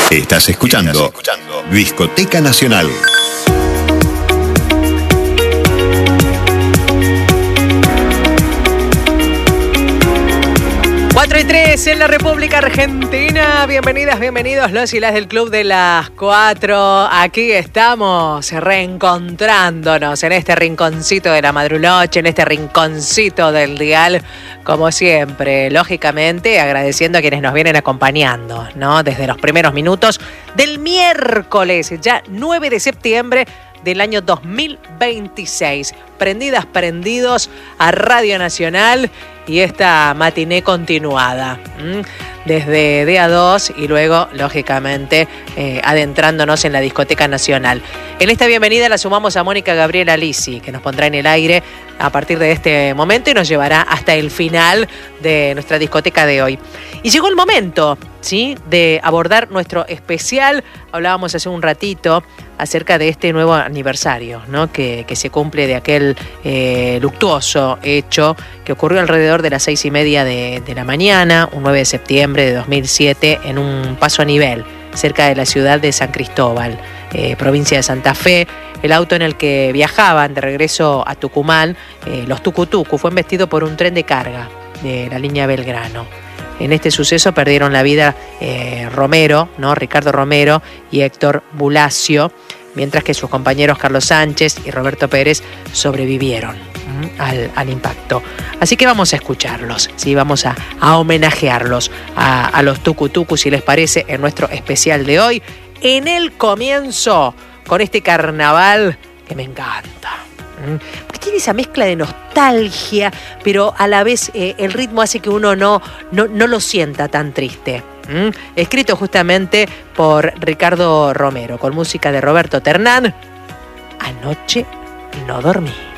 Estás escuchando Discoteca Nacional. Cuatro y 3 en la República Argentina. Bienvenidas, bienvenidos los y las del Club de las 4. Aquí estamos reencontrándonos en este rinconcito de la madruloche, en este rinconcito del dial, como siempre, lógicamente agradeciendo a quienes nos vienen acompañando, ¿no? Desde los primeros minutos del miércoles, ya 9 de septiembre del año 2026. Prendidas, prendidos a Radio Nacional y esta matiné continuada desde DA2 y luego, lógicamente, adentrándonos en la Discoteca Nacional. En esta bienvenida la sumamos a Mónica Gabriela Lisi, que nos pondrá en el aire a partir de este momento y nos llevará hasta el final de nuestra discoteca de hoy. Y llegó el momento, ¿sí?, de abordar nuestro especial. Hablábamos hace un ratito acerca de este nuevo aniversario, ¿no?, que se cumple de aquel luctuoso hecho que ocurrió alrededor de las 6:30 de la mañana, un 9 de septiembre de 2007, en un paso a nivel cerca de la ciudad de San Cristóbal, provincia de Santa Fe. El auto en el que viajaban de regreso a Tucumán, los tucutucu, fue embestido por un tren de carga de la línea Belgrano. En este suceso perdieron la vida Romero, ¿no?, Ricardo Romero y Héctor Bulacio, mientras que sus compañeros Carlos Sánchez y Roberto Pérez sobrevivieron al impacto. Así que vamos a escucharlos, ¿sí? Vamos a homenajearlos a los tucutucus, si les parece, en nuestro especial de hoy. En el comienzo, con este carnaval que me encanta. Porque tiene esa mezcla de nostalgia, pero a la vez el ritmo hace que uno no lo sienta tan triste. Escrito justamente por Ricardo Romero, con música de Roberto Ternán. Anoche no dormí.